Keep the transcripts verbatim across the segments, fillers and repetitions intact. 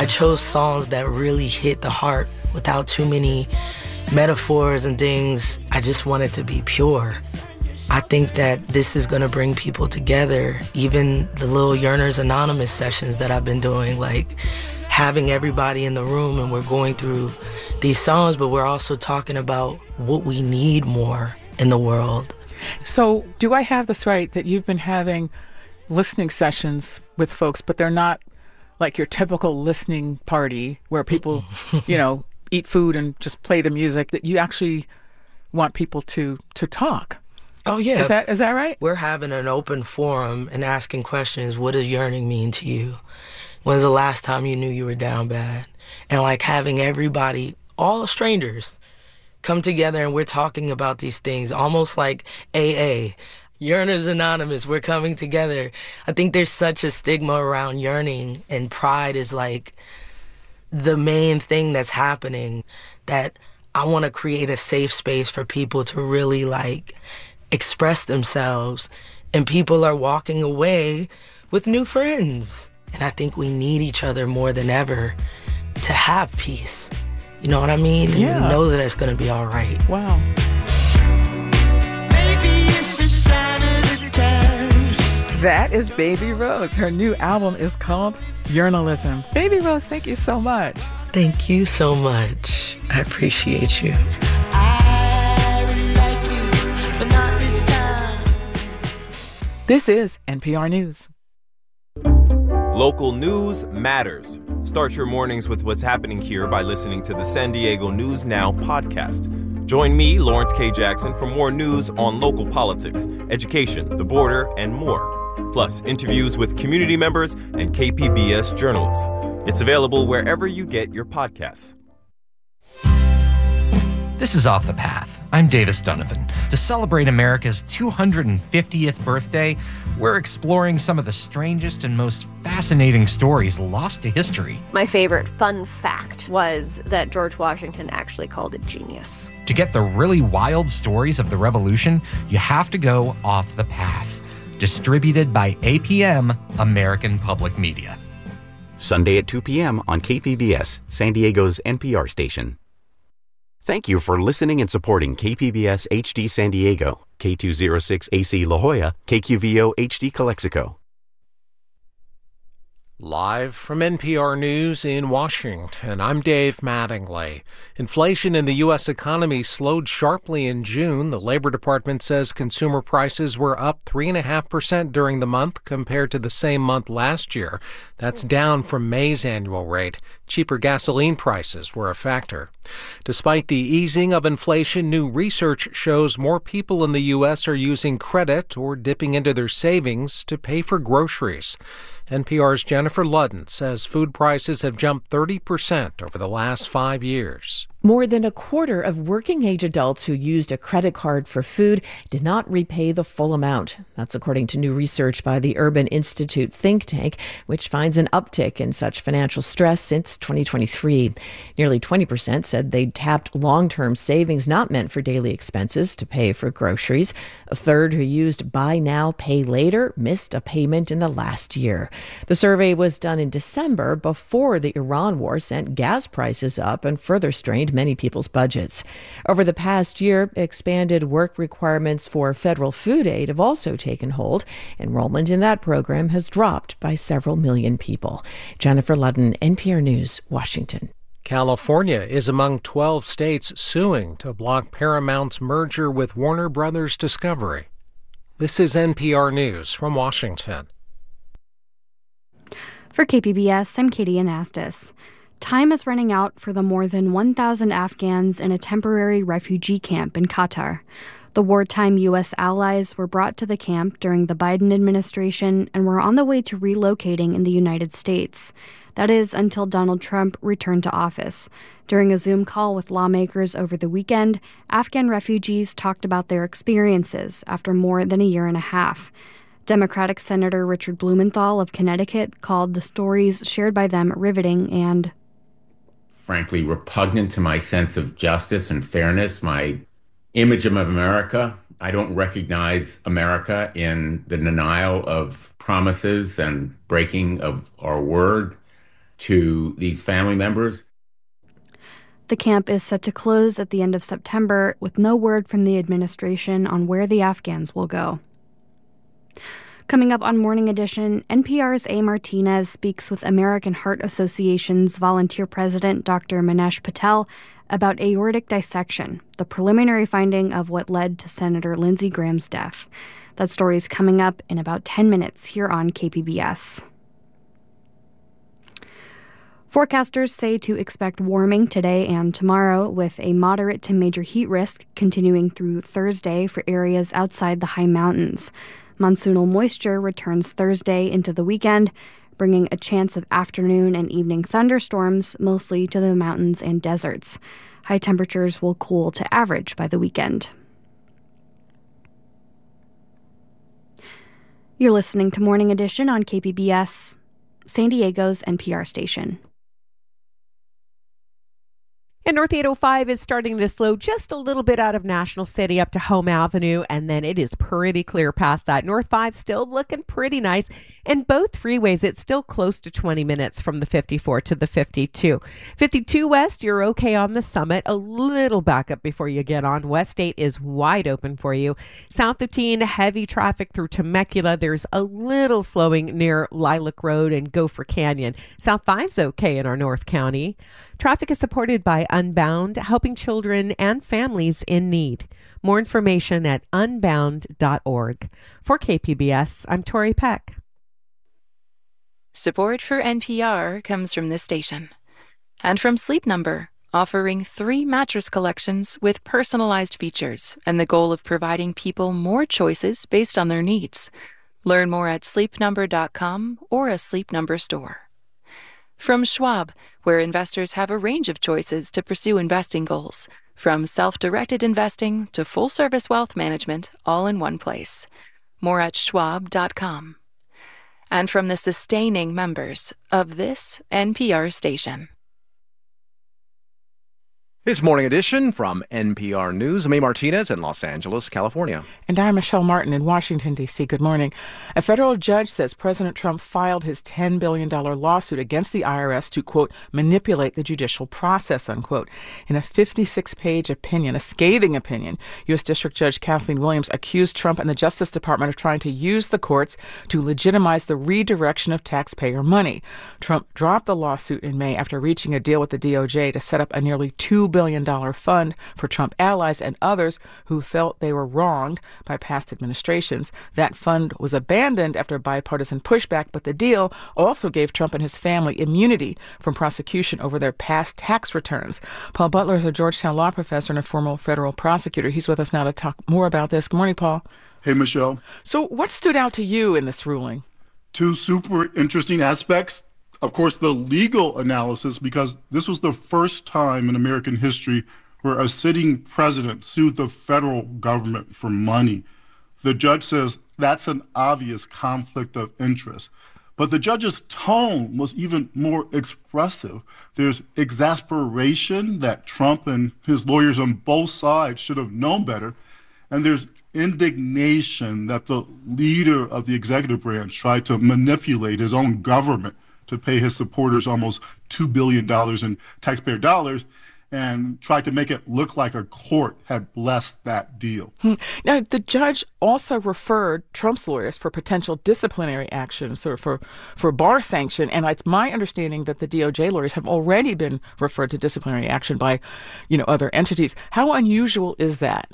I chose songs that really hit the heart without too many metaphors and things. I just wanted to be pure. I think that this is gonna bring people together. Even the little Yearners Anonymous sessions that I've been doing, like having everybody in the room and we're going through these songs, but we're also talking about what we need more in the world. So do I have this right that you've been having listening sessions with folks, but they're not like your typical listening party where people, you know, eat food and just play the music, that you actually want people to to talk? Oh, yeah. Is that is that right? We're having an open forum and asking questions. What does yearning mean to you? When's the last time you knew you were down bad? And like having everybody, all strangers, come together and we're talking about these things, almost like A A. Yearners Anonymous, we're coming together. I think there's such a stigma around yearning, and pride is like the main thing that's happening, that I want to create a safe space for people to really like express themselves, and people are walking away with new friends. And I think we need each other more than ever to have peace. You know what I mean? Yeah. And to know that it's going to be all right. Wow. That is Baby Rose. Her new album is called Yearnalism. Baby Rose, thank you so much. Thank you so much. I appreciate you. I really like you, but not this time. This is N P R News. Local news matters. Start your mornings with what's happening here by listening to the San Diego News Now podcast. Join me, Lawrence K. Jackson, for more news on local politics, education, the border, and more. Plus, interviews with community members and K P B S journalists. It's available wherever you get your podcasts. This is Off the Path. I'm Davis Donovan. To celebrate America's two hundred fiftieth birthday, we're exploring some of the strangest and most fascinating stories lost to history. My favorite fun fact was that George Washington actually called it genius. To get the really wild stories of the Revolution, you have to go Off the Path. Distributed by A P M, American Public Media. Sunday at two p.m. on K P B S, San Diego's N P R station. Thank you for listening and supporting K P B S H D San Diego, K two oh six A C La Jolla, K Q V O H D Calexico. Live from N P R News in Washington, I'm Dave Mattingly. Inflation in the U S economy slowed sharply in June. The Labor Department says consumer prices were up three point five percent during the month compared to the same month last year. That's down from May's annual rate. Cheaper gasoline prices were a factor. Despite the easing of inflation, new research shows more people in the U S are using credit or dipping into their savings to pay for groceries. N P R's Jennifer Ludden says food prices have jumped thirty percent over the last five years. More than a quarter of working-age adults who used a credit card for food did not repay the full amount. That's according to new research by the Urban Institute think tank, which finds an uptick in such financial stress since twenty twenty-three. Nearly twenty percent said they'd tapped long-term savings not meant for daily expenses to pay for groceries. A third who used buy now, pay later missed a payment in the last year. The survey was done in December before the Iran war sent gas prices up and further strained many people's budgets. Over the past year, expanded work requirements for federal food aid have also taken hold. Enrollment in that program has dropped by several million people. Jennifer Ludden, N P R News, Washington. California is among twelve states suing to block Paramount's merger with Warner Brothers Discovery. This is N P R News from Washington. For K P B S, I'm Katie Anastas. Time is running out for the more than one thousand Afghans in a temporary refugee camp in Qatar. The wartime U S allies were brought to the camp during the Biden administration and were on the way to relocating in the United States. That is, until Donald Trump returned to office. During a Zoom call with lawmakers over the weekend, Afghan refugees talked about their experiences after more than a year and a half. Democratic Senator Richard Blumenthal of Connecticut called the stories shared by them riveting and, frankly, repugnant to my sense of justice and fairness, my image of America. I don't recognize America in the denial of promises and breaking of our word to these family members. The camp is set to close at the end of September, with no word from the administration on where the Afghans will go. Coming up on Morning Edition, N P R's A. Martinez speaks with American Heart Association's volunteer president, Doctor Manesh Patel, about aortic dissection, the preliminary finding of what led to Senator Lindsey Graham's death. That story is coming up in about ten minutes here on K P B S. Forecasters say to expect warming today and tomorrow, with a moderate to major heat risk continuing through Thursday for areas outside the high mountains. Monsoonal moisture returns Thursday into the weekend, bringing a chance of afternoon and evening thunderstorms, mostly to the mountains and deserts. High temperatures will cool to average by the weekend. You're listening to Morning Edition on K P B S, San Diego's N P R station. And North eight oh five is starting to slow just a little bit out of National City up to Home Avenue, and then it is pretty clear past that. North five still looking pretty nice. And both freeways, it's still close to twenty minutes from the fifty-four to the fifty-two. fifty-two West, you're okay on the Summit. A little backup before you get on. West eight is wide open for you. South fifteen, heavy traffic through Temecula. There's a little slowing near Lilac Road and Gopher Canyon. South five's okay in our North County. Traffic is supported by Unbound, helping children and families in need. More information at unbound dot org. For K P B S, I'm Tori Peck. Support for N P R comes from this station and from Sleep Number, offering three mattress collections with personalized features and the goal of providing people more choices based on their needs. Learn more at sleep number dot com or a Sleep Number store. From Schwab, where investors have a range of choices to pursue investing goals, from self-directed investing to full-service wealth management, all in one place. More at schwab dot com. And from the sustaining members of this N P R station. It's Morning Edition from N P R News. I'm A. Martinez in Los Angeles, California. And I'm Michelle Martin in Washington, D C. Good morning. A federal judge says President Trump filed his ten billion dollars lawsuit against the I R S to, quote, manipulate the judicial process, unquote. In a fifty-six page opinion, a scathing opinion, U S. District Judge Kathleen Williams accused Trump and the Justice Department of trying to use the courts to legitimize the redirection of taxpayer money. Trump dropped the lawsuit in May after reaching a deal with the D O J to set up a nearly two billion dollars fund for Trump allies and others who felt they were wronged by past administrations. That fund was abandoned after bipartisan pushback, but the deal also gave Trump and his family immunity from prosecution over their past tax returns. Paul Butler is a Georgetown law professor and a former federal prosecutor. He's with us now to talk more about this. Good morning, Paul. Hey, Michelle. So what stood out to you in this ruling? Two super interesting aspects. Of course, the legal analysis, because this was the first time in American history where a sitting president sued the federal government for money. The judge says that's an obvious conflict of interest. But the judge's tone was even more expressive. There's exasperation that Trump and his lawyers on both sides should have known better. And there's indignation that the leader of the executive branch tried to manipulate his own government to pay his supporters almost two billion dollars in taxpayer dollars and tried to make it look like a court had blessed that deal. Hmm. Now, the judge also referred Trump's lawyers for potential disciplinary actions or for, for bar sanction. And it's my understanding that the D O J lawyers have already been referred to disciplinary action by, you know, other entities. How unusual is that?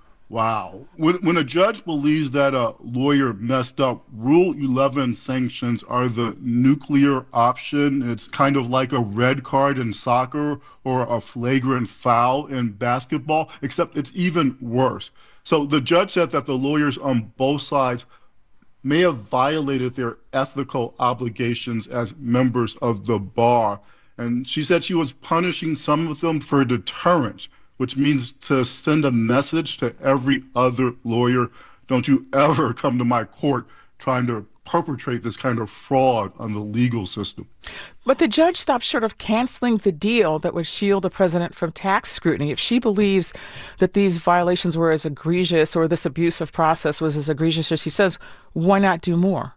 Wow. When, when a judge believes that a lawyer messed up, Rule eleven sanctions are the nuclear option. It's kind of like a red card in soccer or a flagrant foul in basketball, except it's even worse. So the judge said that the lawyers on both sides may have violated their ethical obligations as members of the bar. And she said she was punishing some of them for deterrence, which means to send a message to every other lawyer, don't you ever come to my court trying to perpetrate this kind of fraud on the legal system. But the judge stopped short of canceling the deal that would shield the president from tax scrutiny. If she believes that these violations were as egregious or this abuse of process was as egregious as she says, why not do more?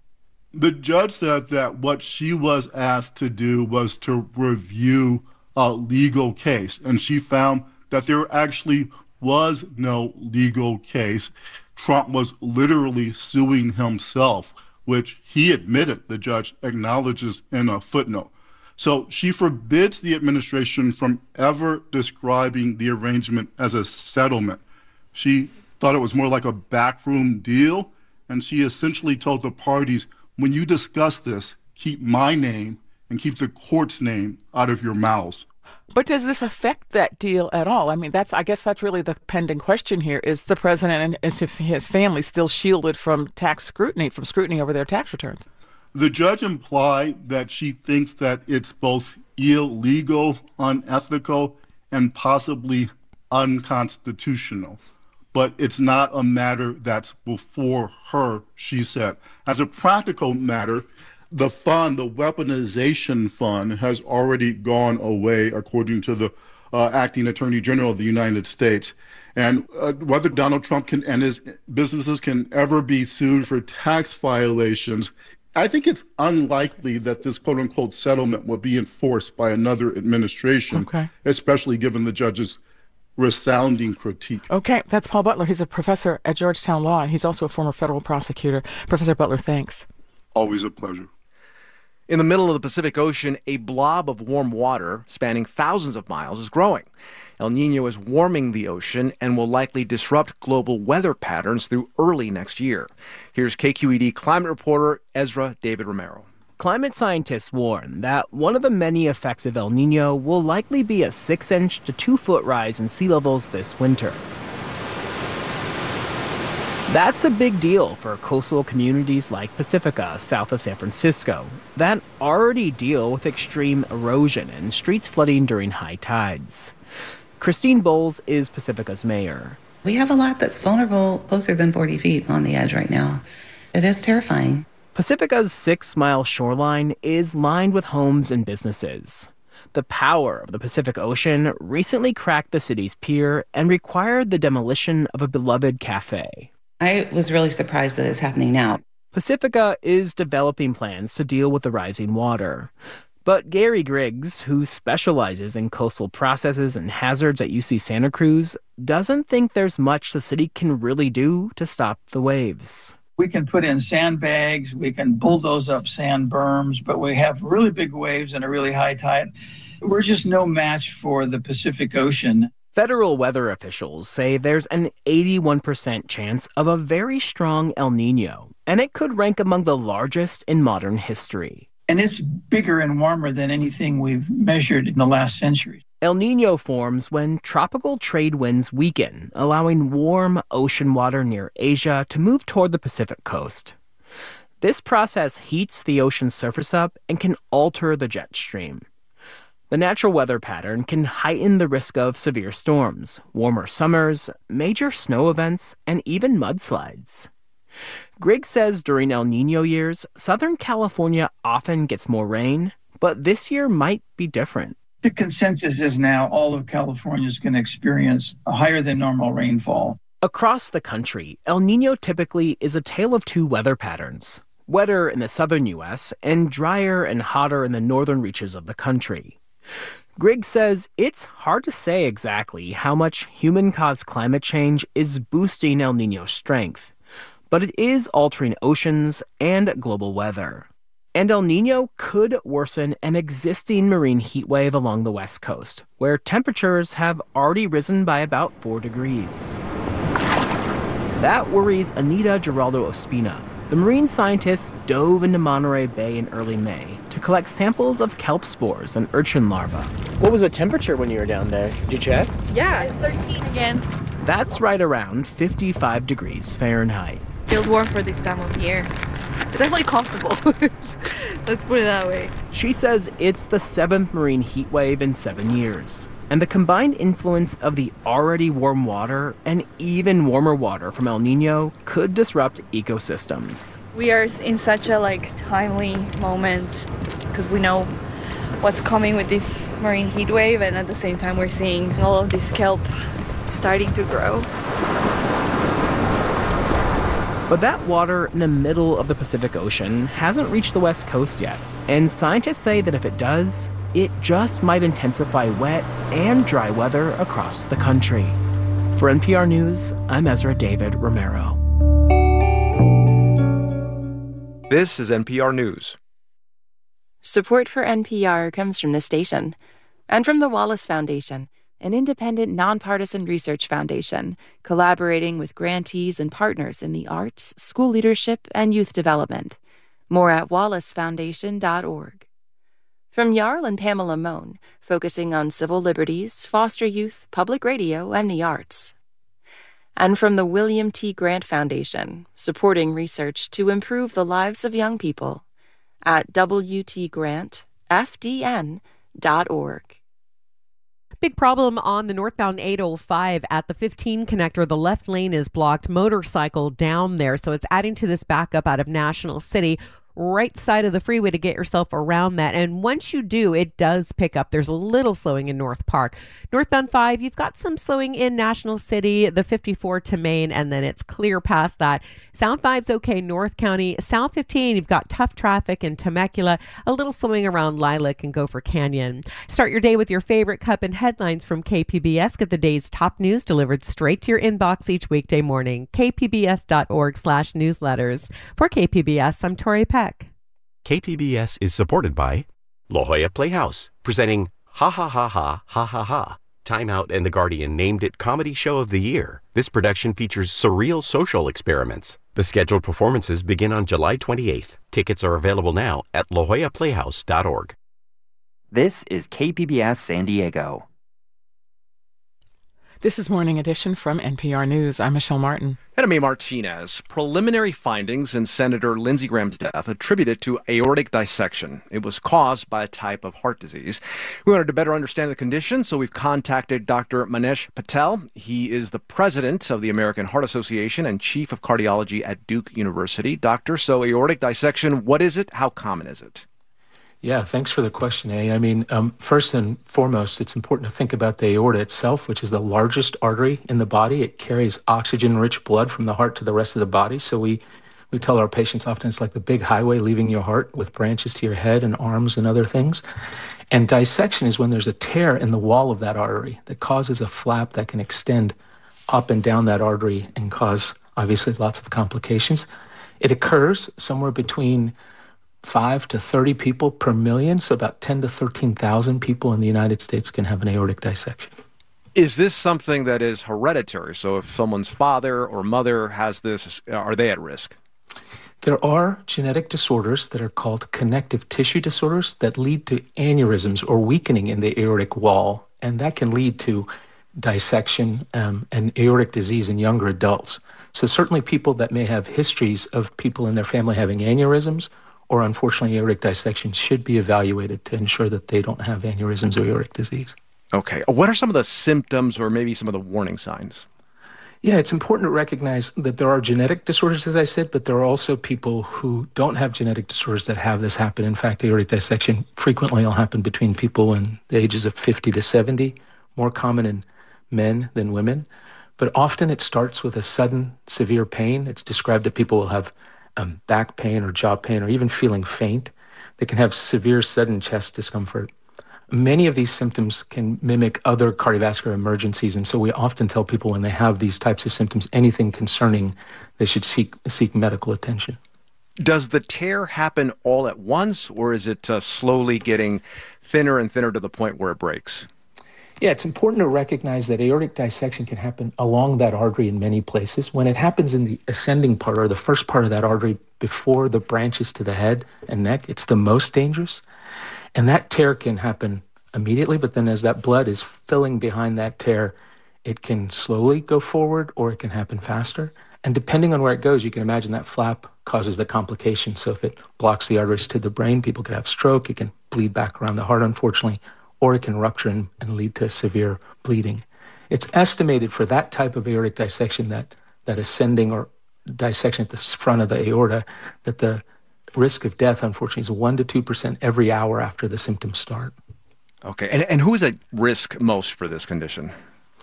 The judge said that what she was asked to do was to review a legal case, and she found that there actually was no legal case. Trump was literally suing himself, which he admitted, the judge acknowledges in a footnote. So she forbids the administration from ever describing the arrangement as a settlement. She thought it was more like a backroom deal, and she essentially told the parties, when you discuss this, keep my name and keep the court's name out of your mouths. But does this affect that deal at all? I mean, that's I guess that's really the pending question here. Is the president and is his family still shielded from tax scrutiny, from scrutiny over their tax returns? The judge implied that she thinks that it's both illegal, unethical, and possibly unconstitutional. But it's not a matter that's before her, she said. As a practical matter, the fund, the weaponization fund, has already gone away, according to the uh, acting attorney general of the United States. And uh, whether Donald Trump can and his businesses can ever be sued for tax violations, I think it's unlikely that this quote unquote settlement will be enforced by another administration, okay. especially given the judge's resounding critique. Okay, that's Paul Butler. He's a professor at Georgetown Law, and he's also a former federal prosecutor. Professor Butler, thanks. Always a pleasure. In the middle of the Pacific Ocean, a blob of warm water spanning thousands of miles is growing. El Niño is warming the ocean and will likely disrupt global weather patterns through early next year. Here's K Q E D climate reporter Ezra David Romero. Climate scientists warn that one of the many effects of El Niño will likely be a six-inch to two-foot rise in sea levels this winter. That's a big deal for coastal communities like Pacifica, south of San Francisco, that already deal with extreme erosion and streets flooding during high tides. Christine Bowles is Pacifica's mayor. We have a lot that's vulnerable closer than forty feet on the edge right now. It is terrifying. Pacifica's six-mile shoreline is lined with homes and businesses. The power of the Pacific Ocean recently cracked the city's pier and required the demolition of a beloved cafe. I was really surprised that it's happening now. Pacifica is developing plans to deal with the rising water. But Gary Griggs, who specializes in coastal processes and hazards at U C Santa Cruz, doesn't think there's much the city can really do to stop the waves. We can put in sandbags, we can bulldoze up sand berms, but we have really big waves and a really high tide. We're just no match for the Pacific Ocean. Federal weather officials say there's an eighty-one percent chance of a very strong El Niño, and it could rank among the largest in modern history. And it's bigger and warmer than anything we've measured in the last century. El Niño forms when tropical trade winds weaken, allowing warm ocean water near Asia to move toward the Pacific coast. This process heats the ocean's surface up and can alter the jet stream. The natural weather pattern can heighten the risk of severe storms, warmer summers, major snow events, and even mudslides. Griggs says during El Niño years, Southern California often gets more rain, but this year might be different. The consensus is now all of California is going to experience a higher than normal rainfall. Across the country, El Niño typically is a tale of two weather patterns, wetter in the southern U S and drier and hotter in the northern reaches of the country. Griggs says it's hard to say exactly how much human-caused climate change is boosting El Niño's strength, but it is altering oceans and global weather. And El Niño could worsen an existing marine heat wave along the West Coast, where temperatures have already risen by about four degrees. That worries Anita Giraldo Ospina. The marine scientists dove into Monterey Bay in early May to collect samples of kelp spores and urchin larvae. What was the temperature when you were down there? Did you check? Yeah, thirteen again. That's right around fifty-five degrees Fahrenheit. Feels warm for this time of year. It's definitely comfortable. Let's put it that way. She says it's the seventh marine heat wave in seven years. And the combined influence of the already warm water and even warmer water from El Niño could disrupt ecosystems. We are in such a like timely moment because we know what's coming with this marine heat wave, and at the same time we're seeing all of this kelp starting to grow. But that water in the middle of the Pacific Ocean hasn't reached the West Coast yet, and scientists say that if it does, it just might intensify wet and dry weather across the country. For N P R News, I'm Ezra David Romero. This is N P R News. Support for N P R comes from this station and from the Wallace Foundation, an independent, nonpartisan research foundation collaborating with grantees and partners in the arts, school leadership, and youth development. More at wallace foundation dot org. From Jarl and Pamela Mohn, focusing on civil liberties, foster youth, public radio, and the arts. And from the William T. Grant Foundation, supporting research to improve the lives of young people at w t grant f d n dot org. Big problem on the northbound eight oh five at the fifteen connector. The left lane is blocked. Motorcycle down there, so it's adding to this backup out of National City. Right side of the freeway to get yourself around that. And once you do, it does pick up. There's a little slowing in North Park. Northbound five, you've got some slowing in National City, the fifty-four to Maine, and then it's clear past that. South five's okay, North County. South fifteen, you've got tough traffic in Temecula, a little slowing around Lilac and Gopher Canyon. Start your day with your favorite cup and headlines from K P B S. Get the day's top news delivered straight to your inbox each weekday morning. k p b s dot org slash newsletters. For K P B S, I'm Tori Peck. K P B S is supported by La Jolla Playhouse, presenting Ha Ha Ha Ha Ha Ha Ha. Time Out and The Guardian named it Comedy Show of the Year. This production features surreal social experiments. The scheduled performances begin on July twenty-eighth. Tickets are available now at la jolla playhouse dot org. This is K P B S San Diego. This is Morning Edition from N P R News. I'm Michelle Martin. And I'm A. Martinez. Preliminary findings in Senator Lindsey Graham's death attributed to aortic dissection. It was caused by a type of heart disease. We wanted to better understand the condition, so we've contacted Doctor Manesh Patel. He is the president of the American Heart Association and chief of cardiology at Duke University. Doctor, so aortic dissection, what is it? How common is it? Yeah, thanks for the question, A. I mean, um, first and foremost, it's important to think about the aorta itself, which is the largest artery in the body. It carries oxygen-rich blood from the heart to the rest of the body. So we, we tell our patients often it's like the big highway leaving your heart with branches to your head and arms and other things. And dissection is when there's a tear in the wall of that artery that causes a flap that can extend up and down that artery and cause, obviously, lots of complications. It occurs somewhere between five to thirty people per million, so about ten to thirteen thousand people in the United States can have an aortic dissection. Is this something that is hereditary? So if someone's father or mother has this, are they at risk? There are genetic disorders that are called connective tissue disorders that lead to aneurysms or weakening in the aortic wall, and that can lead to dissection um, and aortic disease in younger adults. So certainly people that may have histories of people in their family having aneurysms or unfortunately aortic dissection should be evaluated to ensure that they don't have aneurysms or aortic disease. Okay. What are some of the symptoms or maybe some of the warning signs? Yeah, it's important to recognize that there are genetic disorders, as I said, but there are also people who don't have genetic disorders that have this happen. In fact, aortic dissection frequently will happen between people in the ages of fifty to seventy, more common in men than women. But often it starts with a sudden severe pain. It's described that people will have Um, back pain or jaw pain or even feeling faint. They can have severe sudden chest discomfort. Many of these symptoms can mimic other cardiovascular emergencies, and so we often tell people when they have these types of symptoms, anything concerning, they should seek seek medical attention. Does the tear happen all at once, or is it uh, slowly getting thinner and thinner to the point where it breaks? Yeah, it's important to recognize that aortic dissection can happen along that artery in many places. When it happens in the ascending part or the first part of that artery before the branches to the head and neck, it's the most dangerous. And that tear can happen immediately, but then as that blood is filling behind that tear, it can slowly go forward or it can happen faster. And depending on where it goes, you can imagine that flap causes the complication. So if it blocks the arteries to the brain, people could have stroke. It can bleed back around the heart, unfortunately, or it can rupture and, and lead to severe bleeding. It's estimated for that type of aortic dissection, that, that ascending or dissection at the front of the aorta, that the risk of death, unfortunately, is one to two percent every hour after the symptoms start. Okay, and, and who is at risk most for this condition?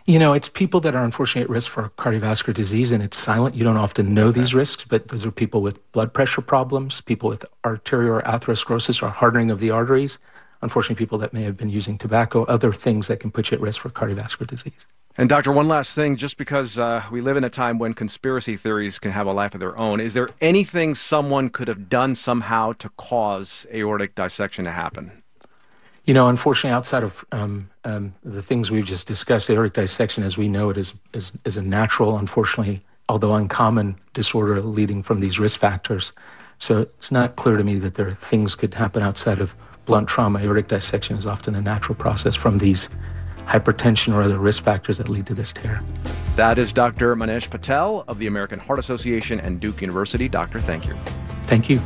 You know, it's people that are unfortunately at risk for cardiovascular disease, and it's silent. You don't often know these risks, but those are people with blood pressure problems, people with arterial atherosclerosis or hardening of the arteries, unfortunately people that may have been using tobacco, other things that can put you at risk for cardiovascular disease. And Doctor, one last thing, just because uh, we live in a time when conspiracy theories can have a life of their own, is there anything someone could have done somehow to cause aortic dissection to happen? You know, unfortunately, outside of um, um, the things we've just discussed, aortic dissection, as we know it, is, is, is a natural, unfortunately, although uncommon disorder leading from these risk factors. So it's not clear to me that there are things could happen outside of blunt trauma. Aortic dissection is often a natural process from these hypertension or other risk factors that lead to this tear. That is Doctor Manesh Patel of the American Heart Association and Duke University. Doctor, thank you. Thank you.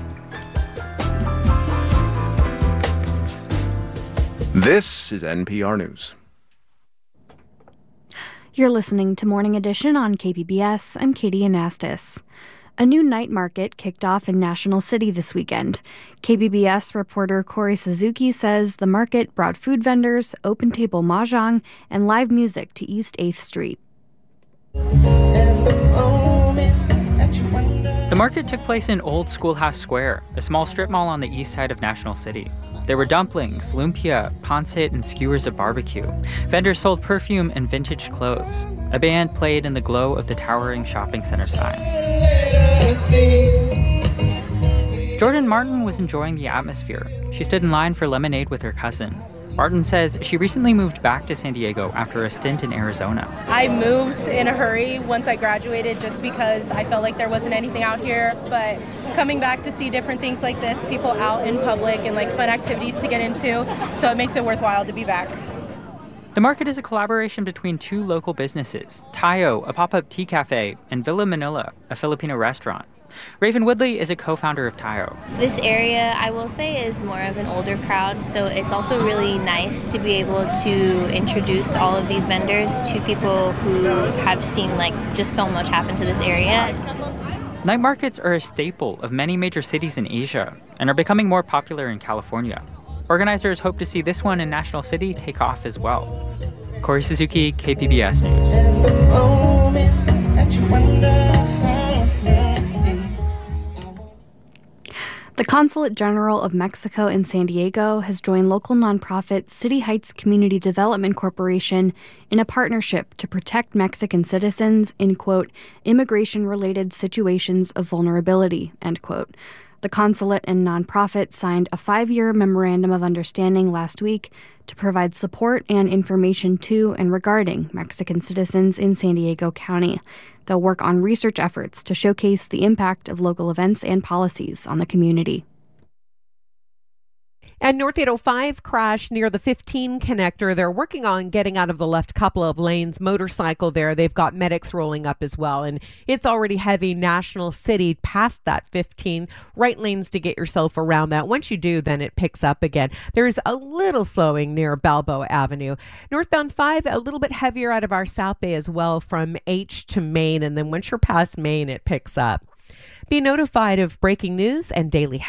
This is N P R News. You're listening to Morning Edition on K P B S. I'm Katie Anastas. A new night market kicked off in National City this weekend. K P B S reporter Corey Suzuki says the market brought food vendors, open-table mahjong, and live music to East eighth Street. The market took place in Old Schoolhouse Square, a small strip mall on the east side of National City. There were dumplings, lumpia, pancit, and skewers of barbecue. Vendors sold perfume and vintage clothes. A band played in the glow of the towering shopping center sign. Jordan Martin was enjoying the atmosphere. She stood in line for lemonade with her cousin. Martin says she recently moved back to San Diego after a stint in Arizona. I moved in a hurry once I graduated just because I felt like there wasn't anything out here, but coming back to see different things like this, people out in public and like fun activities to get into, so it makes it worthwhile to be back. The market is a collaboration between two local businesses, Tayo, a pop-up tea cafe, and Villa Manila, a Filipino restaurant. Raven Woodley is a co-founder of Tayo. This area, I will say, is more of an older crowd, so it's also really nice to be able to introduce all of these vendors to people who have seen like just so much happen to this area. Night markets are a staple of many major cities in Asia and are becoming more popular in California. Organizers hope to see this one in National City take off as well. Corey Suzuki, K P B S News. The Consulate General of Mexico in San Diego has joined local nonprofit City Heights Community Development Corporation in a partnership to protect Mexican citizens in, quote, immigration-related situations of vulnerability, end quote. The consulate and nonprofit signed a five-year memorandum of understanding last week to provide support and information to and regarding Mexican citizens in San Diego County. They'll work on research efforts to showcase the impact of local events and policies on the community. And North eight oh five crashed near the fifteen connector. They're working on getting out of the left couple of lanes. Motorcycle there. They've got medics rolling up as well. And it's already heavy. National City past that fifteen. Right lanes to get yourself around that. Once you do, then it picks up again. There's a little slowing near Balboa Avenue. Northbound five, a little bit heavier out of our South Bay as well from H to Main. And then once you're past Main, it picks up. Be notified of breaking news and daily